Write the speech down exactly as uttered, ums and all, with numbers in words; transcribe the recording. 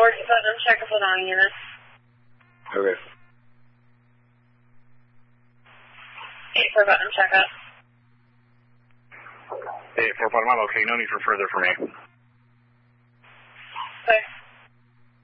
Fort Putnam, check up with on unit. Okay. eight Fort Putnam, check up. Hey, Fort Putnam, I'm okay. No need for further for me. Okay.